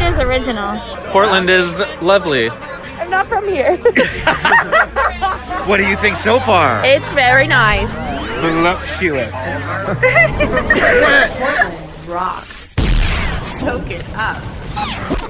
Portland is original. Portland is lovely. I'm not from here. What do you think so far? It's very nice. Voluptuous. Rock. Soak it up.